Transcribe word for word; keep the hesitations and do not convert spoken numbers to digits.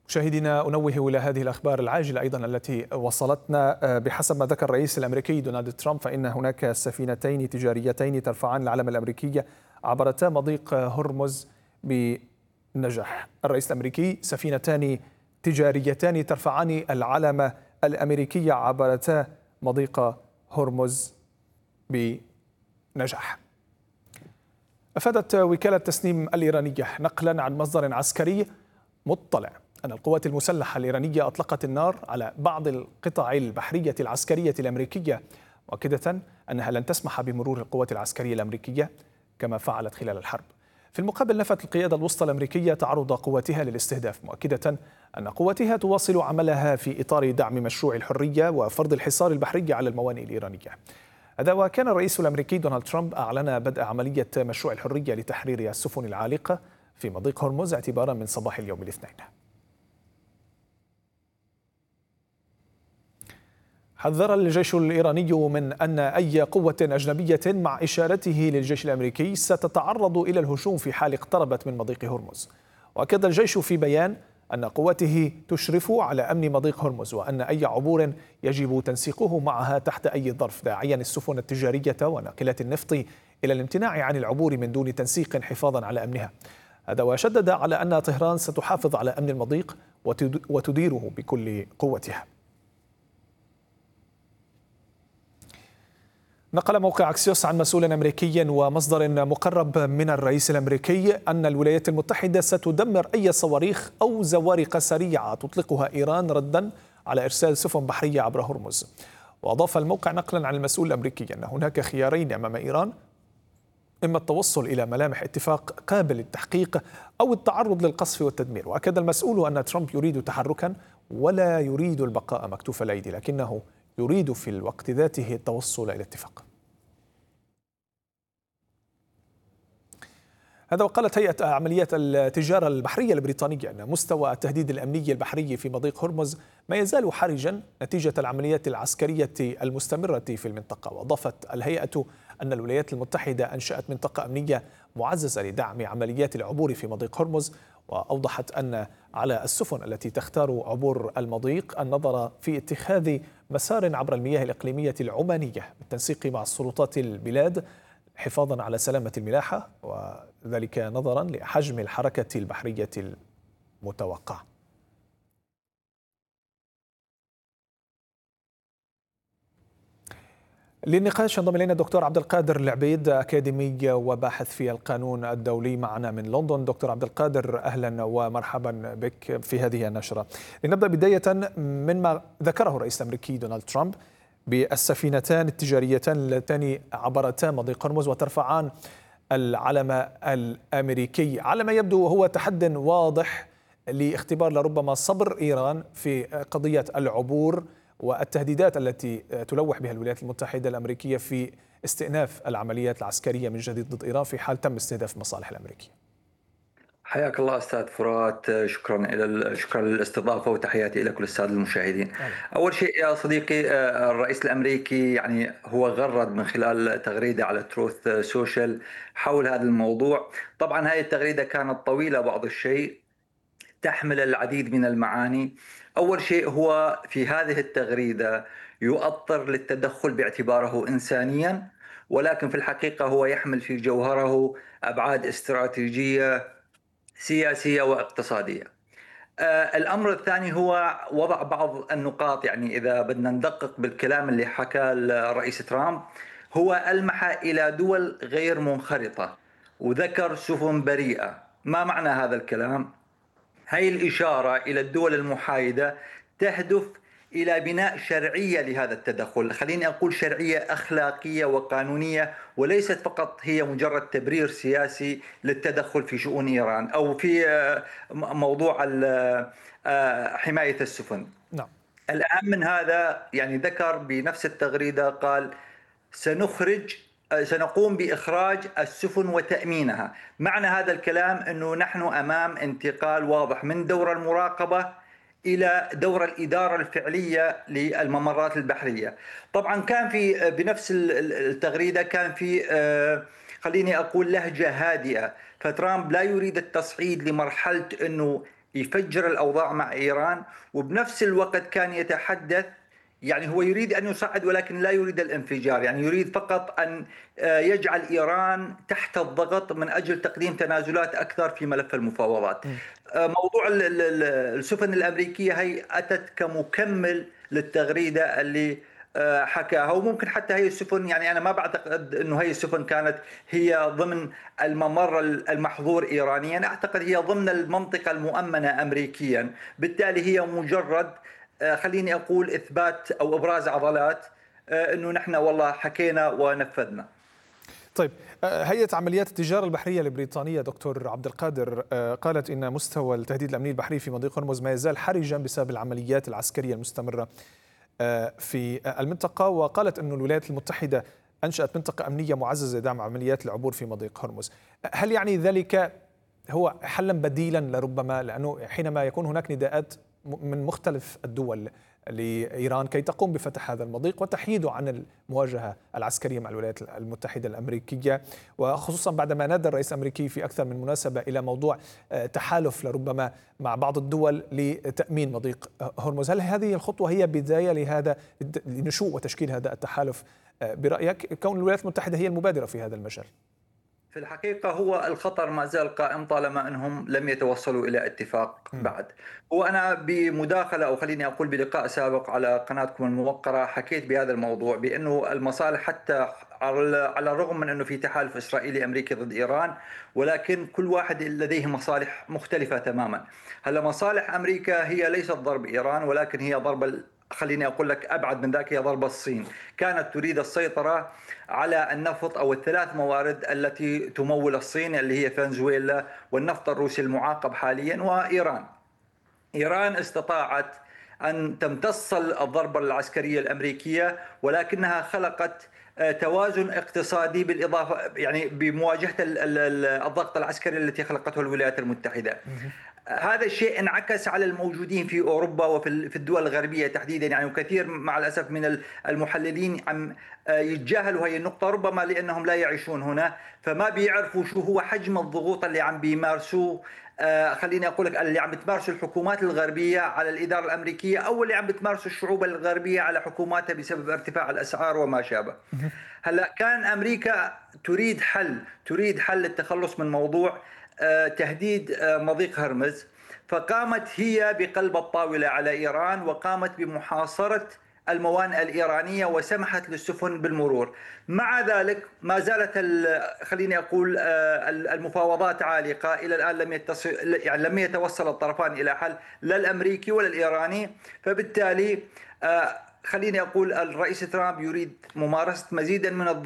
مشاهدينا، أنوه إلى هذه الأخبار العاجلة أيضا التي وصلتنا. بحسب ما ذكر الرئيس الأمريكي دونالد ترامب فإن هناك سفينتين تجاريتين ترفعان العلم الأمريكي عبرتا مضيق هرمز بنجاح. الرئيس الأمريكي: سفينتان تجاريتان ترفعان العلم الأمريكي عبرتا مضيق هرمز بنجاح. أفادت وكالة تسنيم الإيرانية نقلا عن مصدر عسكري مطلع أن القوات المسلحة الإيرانية أطلقت النار على بعض القطع البحرية العسكرية الأمريكية، مؤكدة أنها لن تسمح بمرور القوات العسكرية الأمريكية كما فعلت خلال الحرب. في المقابل، نفت القيادة الوسطى الأمريكية تعرض قواتها للاستهداف، مؤكدة أن قواتها تواصل عملها في إطار دعم مشروع الحرية وفرض الحصار البحري على الموانئ الإيرانية. هذا وكان الرئيس الأمريكي دونالد ترامب أعلن بدء عملية مشروع الحرية لتحرير السفن العالقة في مضيق هرمز اعتبارا من صباح اليوم الاثنين. حذر الجيش الإيراني من أن أي قوة أجنبية مع إشارته للجيش الأمريكي ستتعرض إلى الهجوم في حال اقتربت من مضيق هرمز. وأكد الجيش في بيان أن قواته تشرف على أمن مضيق هرمز، وأن أي عبور يجب تنسيقه معها تحت أي ظرف، داعيا السفن التجارية وناقلات النفط إلى الامتناع عن العبور من دون تنسيق حفاظا على أمنها. هذا وشدد على أن طهران ستحافظ على أمن المضيق وتديره بكل قوتها. نقل موقع أكسيوس عن مسؤول أمريكي ومصدر مقرب من الرئيس الأمريكي أن الولايات المتحدة ستدمر أي صواريخ أو زوارق سريعة تطلقها إيران ردا على إرسال سفن بحرية عبر هرمز. وأضاف الموقع نقلا عن المسؤول الأمريكي أن هناك خيارين أمام إيران: إما التوصل إلى ملامح اتفاق قابل للتحقيق أو التعرض للقصف والتدمير. وأكد المسؤول أن ترامب يريد تحركا ولا يريد البقاء مكتوف الأيدي، لكنه يريد في الوقت ذاته التوصل إلى اتفاق. هذا وقالت هيئة عمليات التجارة البحرية البريطانية أن مستوى التهديد الأمني البحري في مضيق هرمز ما يزال حرجا نتيجة العمليات العسكرية المستمرة في المنطقة. وأضافت الهيئة أن الولايات المتحدة أنشأت منطقة أمنية معززة لدعم عمليات العبور في مضيق هرمز. وأوضحت أن على السفن التي تختار عبور المضيق النظر في اتخاذ مسار عبر المياه الإقليمية العمانية بالتنسيق مع السلطات البلاد حفاظا على سلامة الملاحة، وذلك نظرا لحجم الحركة البحرية المتوقع. للنقاش انضم الينا الدكتور عبد القادر العبيد، اكاديمي وباحث في القانون الدولي، معنا من لندن. دكتور عبد القادر، اهلا ومرحبا بك في هذه النشره. لنبدا بدايه مما ذكره الرئيس الامريكي دونالد ترامب بالسفينتان التجاريتان اللتان عبرتا مضيق هرمز وترفعان العلم الامريكي، على ما يبدو هو تحد واضح لاختبار لربما صبر ايران في قضيه العبور والتهديدات التي تلوح بها الولايات المتحدة الأمريكية في استئناف العمليات العسكرية من جديد ضد إيران في حال تم استهداف المصالح الأمريكية. حياك الله أستاذ فرات، شكرا إلى شكرا للاستضافة وتحياتي لك وللسادة المشاهدين. أهلا. أول شيء يا صديقي، الرئيس الأمريكي يعني هو غرد من خلال تغريدة على تروث سوشيال حول هذا الموضوع. طبعا هذه التغريدة كانت طويلة بعض الشيء، تحمل العديد من المعاني. أول شيء هو في هذه التغريدة يؤطر للتدخل باعتباره إنسانيا، ولكن في الحقيقة هو يحمل في جوهره أبعاد استراتيجية سياسية واقتصادية. آه الأمر الثاني هو وضع بعض النقاط، يعني إذا بدنا ندقق بالكلام اللي حكى الرئيس ترامب، هو ألمح إلى دول غير منخرطة وذكر سفن بريئة. ما معنى هذا الكلام؟ هاي الإشارة إلى الدول المحايدة تهدف إلى بناء شرعية لهذا التدخل، خليني أقول شرعية أخلاقية وقانونية، وليست فقط هي مجرد تبرير سياسي للتدخل في شؤون إيران أو في موضوع حماية السفن. نعم. الأهم من هذا، يعني ذكر بنفس التغريدة قال سنخرج سنقوم بإخراج السفن وتأمينها. معنى هذا الكلام أنه نحن أمام انتقال واضح من دور المراقبة إلى دور الإدارة الفعلية للممرات البحرية. طبعا كان في بنفس التغريدة كان في خليني أقول لهجة هادئة، فترامب لا يريد التصعيد لمرحلة أنه يفجر الأوضاع مع إيران، وبنفس الوقت كان يتحدث، يعني هو يريد أن يصعد ولكن لا يريد الانفجار، يعني يريد فقط أن يجعل إيران تحت الضغط من أجل تقديم تنازلات أكثر في ملف المفاوضات. موضوع السفن الأمريكية هي أتت كمكمل للتغريدة اللي حكاها، وممكن حتى هي السفن، يعني أنا ما بعتقد أنه هي السفن كانت هي ضمن الممر المحظور إيرانيا، أعتقد هي ضمن المنطقة المؤمنة أمريكيا، بالتالي هي مجرد خليني أقول إثبات أو إبراز عضلات أنه نحن والله حكينا ونفذنا. طيب، هيئة عمليات التجارة البحرية البريطانية دكتور عبد القادر قالت إن مستوى التهديد الأمني البحري في مضيق هرمز ما يزال حرجا بسبب العمليات العسكرية المستمرة في المنطقة، وقالت أن الولايات المتحدة أنشأت منطقة أمنية معززة لدعم عمليات العبور في مضيق هرمز. هل يعني ذلك هو حلا بديلا لربما، لأنه حينما يكون هناك نداءات من مختلف الدول لإيران كي تقوم بفتح هذا المضيق وتحييده عن المواجهة العسكرية مع الولايات المتحدة الأمريكية، وخصوصا بعدما نادى الرئيس الأمريكي في أكثر من مناسبة إلى موضوع تحالف لربما مع بعض الدول لتأمين مضيق هرمز، هل هذه الخطوة هي بداية لهذا لنشوء وتشكيل هذا التحالف برأيك، كون الولايات المتحدة هي المبادرة في هذا المجال؟ في الحقيقة هو الخطر ما زال قائم طالما أنهم لم يتوصلوا إلى اتفاق بعد. وأنا بمداخلة أو خليني أقول بلقاء سابق على قناتكم الموقرة حكيت بهذا الموضوع، بأنه المصالح حتى على الرغم من أنه في تحالف إسرائيلي أمريكي ضد إيران، ولكن كل واحد لديه مصالح مختلفة تماما. هلا مصالح أمريكا هي ليست ضرب إيران، ولكن هي ضرب، خليني أقول لك أبعد من ذاك، هي ضرب الصين. كانت تريد السيطرة على النفط أو الثلاث موارد التي تمول الصين، اللي هي فنزويلا والنفط الروسي المعاقب حاليا وإيران. إيران استطاعت أن تمتص الضربة العسكرية الأمريكية، ولكنها خلقت توازن اقتصادي بالإضافة يعني بمواجهة الضغط العسكري التي خلقته الولايات المتحدة. هذا الشيء انعكس على الموجودين في أوروبا وفي الدول الغربية تحديدا، يعني وكثير مع الأسف من المحللين عم يتجاهلوا هذه النقطة، ربما لأنهم لا يعيشون هنا، فما بيعرفوا شو هو حجم الضغوط اللي عم بيمارسوه، خليني أقول لك اللي عم بتمارسه الحكومات الغربية على الإدارة الأمريكية، أو اللي عم بتمارسه الشعوب الغربية على حكوماتها بسبب ارتفاع الأسعار وما شابه. هلا كان أمريكا تريد حل تريد حل للتخلص من موضوع تهديد مضيق هرمز، فقامت هي بقلب الطاولة على إيران وقامت بمحاصرة الموانئ الإيرانية وسمحت للسفن بالمرور. مع ذلك ما زالت خليني أقول المفاوضات عالقة إلى الآن، لم يتصل يعني لم يتوصل الطرفان إلى حل، لا الأمريكي ولا الإيراني. فبالتالي خليني أقول الرئيس ترامب يريد ممارسة مزيدا من الضغط